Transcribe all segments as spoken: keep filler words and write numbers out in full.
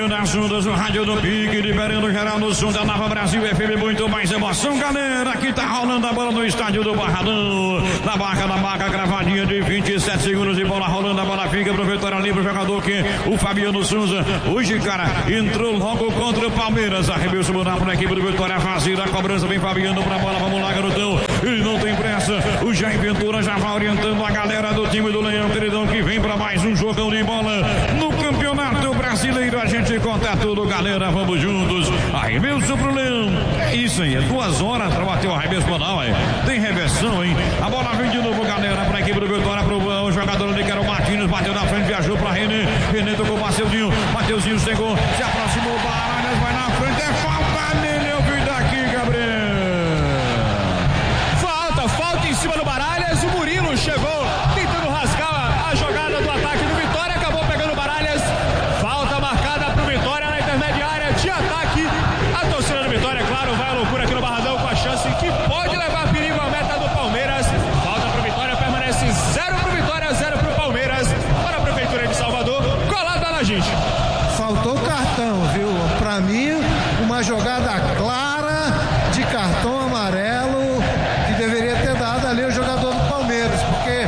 conferindo as ondas do rádio do Pique, liberando geral no som da Nova Brasil F M, muito mais emoção, galera. Aqui tá rolando a bola no estádio do Barradão, na barca da marca, gravadinha de vinte e sete segundos de bola rolando, a bola fica pro Vitória livre, o jogador que o Fabiano Souza, hoje, cara, entrou logo contra o Palmeiras, arremesso mudar para a equipe do Vitória, fazer a cobrança, vem Fabiano pra bola, vamos lá, garotão, ele não tem pressa, o Jair Ventura já vai orientando a galera do time do Leão, queridão, que vem pra mais um jogão de bola no Campeonato Brasileiro. A gente conta tudo, galera, vamos juntos. Arremesso pro Leão, é isso aí, é duas horas pra bater o arremesso final, aí. Tem reversão, hein? A bola vem de novo, galera, pra equipe do Vitória, pro o jogador ali que era o Martins, bateu na frente, viajou pra René, René tocou o Mateuzinho, Mateuzinho chegou, se aproximou, Baralhas vai na frente, é falta nele, eu vi daqui, Gabriel. Falta, falta em cima do Baralhas, o Murilo chegou tentando rasgar a jogada do ataque do Vitória, acabou pegando o Baralhas, falta marcada pro Vitória na intermediária de ataque, a torcida do Vitória, é claro, vai à loucura aqui no Barradão com a chance que pode levar perigo à meta do Palmeiras, falta pro Vitória, permanece zero pro Vitória, zero pro Palmeiras, para a Prefeitura de Salvador, colada na gente. Faltou cartão, viu? Pra mim, uma jogada clara de cartão amarelo que deveria ter dado ali o jogador do Palmeiras, porque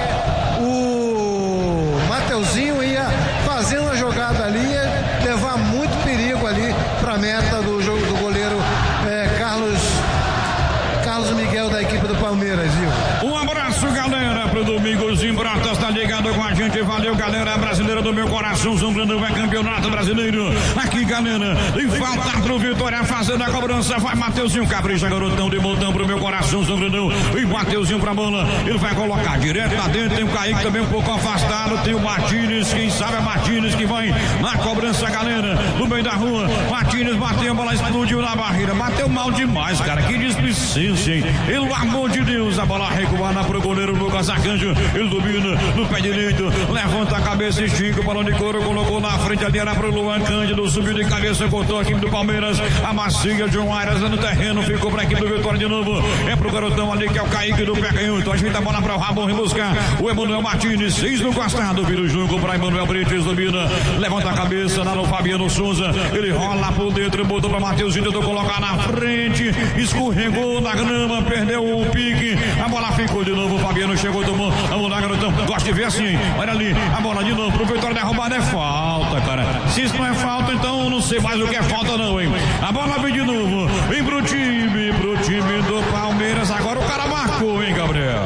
o Mateuzinho ia fazendo a jogada ali, ia levar muito perigo ali pra meta do jogo do goleiro é, Carlos Carlos Miguel da equipe do Palmeiras, viu? Um abraço, galera, pro Domingos em Brotas, tá ligado com a gente, valeu, galera brasileira do meu coração, Zambrano vai campeonato brasileiro, aqui, galera, e falta pro Vitória fazendo a cobrança, vai Mateuzinho, capricha, garotão de botão pro meu coração, Zambrano, e Mateuzinho pra bola, ele vai colocar direto lá dentro, tem o Kaique também um pouco afastado, tem o Martins, quem sabe é Martins que vai na cobrança, galera, no meio da rua, Martins bateu, a bola explodiu na barreira, bateu mal demais, cara, que displicência, hein? Pelo amor de Deus, a bola recuada pro goleiro Lucas Arcanjo, ele domina no pé direito, levanta a cabeça, estica o balão de couro, colocou na frente ali, era pro Luan Cândido, subiu de cabeça, cortou a equipe do Palmeiras, a macia de um Arias no terreno, ficou pra equipe do Vitória de novo, é pro garotão ali que é o Kaique do pé canhoto, ajeita a bola pra o Rabon rebuscar, o Emanuel Martins, seis no costado, vira o jogo pra Emanuel Brites, domina, levanta a cabeça, lá no Fabiano Souza, ele rola por dentro, botou pra Mateuzinho, tentou colocar na frente, escorregou na grama, perdeu o pique, a bola ficou de novo, o Fabiano chegou, tomou, vamos lá, garotão, gosta de ver assim, olha ali, a bola de novo, pro Vitória derrubada, é falta, cara, se isso não é falta, então eu não sei mais o que é falta não, hein, a bola vem de novo, vem pro time, pro time do Palmeiras, agora o cara marcou, hein, Gabriel.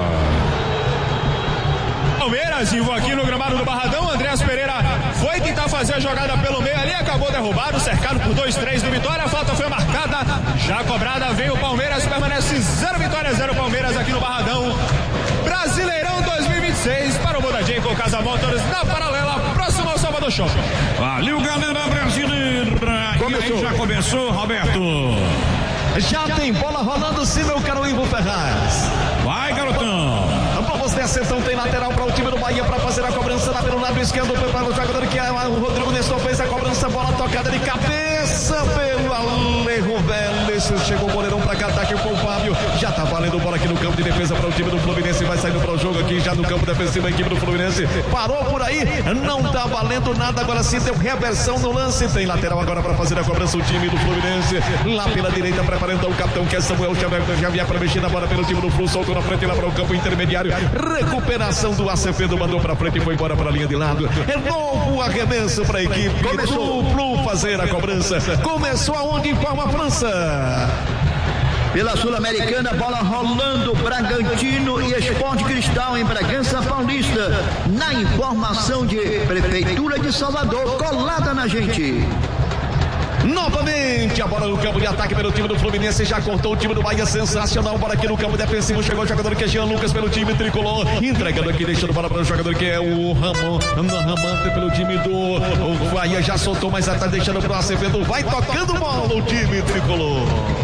Palmeiras, Ivo, aqui no gramado do Barradão, Andreas Pereira foi tentar fazer a jogada pelo meio ali, acabou derrubado, cercado por dois, três do Vitória, a falta foi marcada, já cobrada, vem o Palmeiras, permanece zero Vitória, zero Palmeiras aqui no Barradão, Brasileirão dois mil e vinte e seis, para o Modadinho com Casa Motors, na paralela, próximo ao Salvador Shopping. Valeu, galera brasileira, começou. E aí já começou, Roberto. Já tem bola rolando, sim, meu caro Ivo Ferraz. Vai, garotão. Vamos nessa, então tem lateral para o time do Bahia para fazer a cobrança lá pelo lado esquerdo para o jogador que é o Rodrigo Nestor, fez a cobrança, bola tocada de cabeça pelo Alejo Vélez, chegou o goleirão para cá, ataque com o Fábio, já tá valendo bola aqui no campo de defesa para o time do Fluminense, vai saindo para o jogo aqui já no campo defensivo, a equipe do Fluminense parou por aí, não tá valendo nada, agora sim deu reversão no lance, tem lateral agora para fazer a cobrança o time do Fluminense, lá pela direita preparando o capitão que é Samuel Xavier para mexer na bola pelo time do Flu, soltou na frente lá para o campo intermediário, recuperação do Acevedo, mandou para frente e foi embora para a linha de lado, é novo arremesso para a equipe do Flu fazer a cobrança, começou aonde informa a França. Pela Sul-Americana, bola rolando, Bragantino e Sport Cristal em Bragança Paulista, na informação de Prefeitura de Salvador, colada na gente. Novamente a bola no campo de ataque pelo time do Fluminense, já cortou o time do Bahia, sensacional, bola aqui no campo defensivo, chegou o jogador que é Jean Lucas pelo time tricolor, entregando aqui, deixando bola para o jogador que é o Ramon, Ramante pelo time do o Bahia, já soltou, mas está deixando para o Acevedo, vai tocando bola o time tricolor.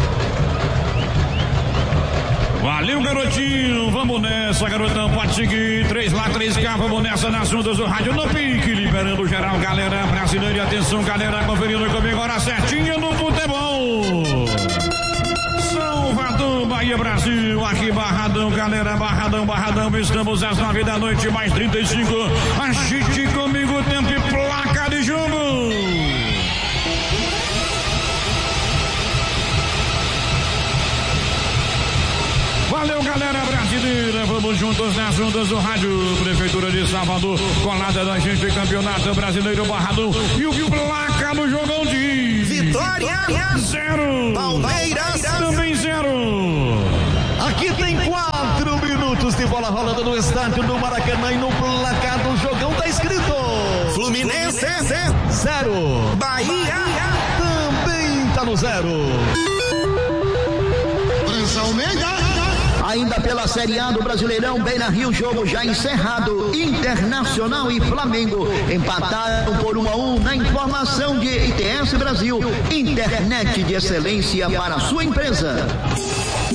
Valeu, garotinho, vamos nessa, garotão, pode seguir, três lá, três cá, vamos nessa nas ondas do rádio no Pique, liberando geral, galera brasileira, atenção, galera, conferindo comigo agora certinho no futebol. Salvador, Bahia, Brasil, aqui Barradão, galera, Barradão, Barradão, estamos às nove da noite, mais trinta e cinco, agite comigo, tempo e placa de jogo. juntos nas ondas do rádio. Prefeitura de Salvador, colada da gente, Campeonato Brasileiro Barradão. E o placa do jogão diz: Vitória zero, Palmeiras também zero. Aqui tem quatro minutos de bola rolando no estádio do Maracanã e no placar do jogão tá escrito: Fluminense zero, Bahia também tá no zero. Ainda pela Série A do Brasileirão, Beira-Rio, jogo já encerrado. Internacional e Flamengo empataram por um a um na informação de I T S Brasil, internet de excelência para sua empresa.